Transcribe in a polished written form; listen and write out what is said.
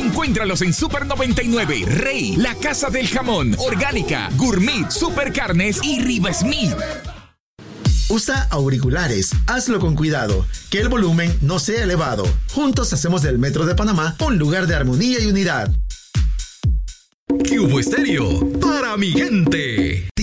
Encuéntralos en Super 99, Rey, La Casa del Jamón, Orgánica, Gourmet, Super Carnes y Riva Smith. Usa auriculares, hazlo con cuidado, que el volumen no sea elevado. Juntos hacemos del Metro de Panamá un lugar de armonía y unidad. Cubo Estéreo, para mi gente.